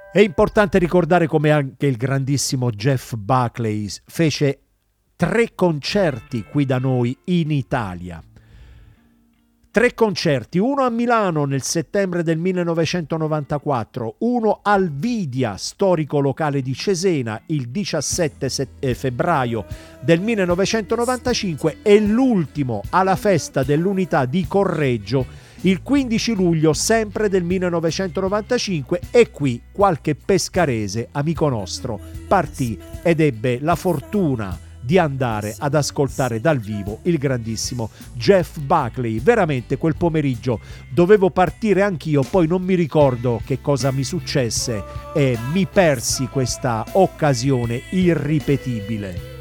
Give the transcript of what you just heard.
È importante ricordare come anche il grandissimo Jeff Buckley fece 3 concerti qui da noi in Italia. 3 concerti, uno a Milano nel settembre del 1994, uno al Vidia, storico locale di Cesena, il 17 febbraio del 1995 e l'ultimo alla Festa dell'Unità di Correggio il 15 luglio sempre del 1995, e qui qualche pescarese amico nostro partì ed ebbe la fortuna di andare ad ascoltare dal vivo il grandissimo Jeff Buckley. Veramente quel pomeriggio dovevo partire anch'io, poi non mi ricordo che cosa mi successe e mi persi questa occasione irripetibile.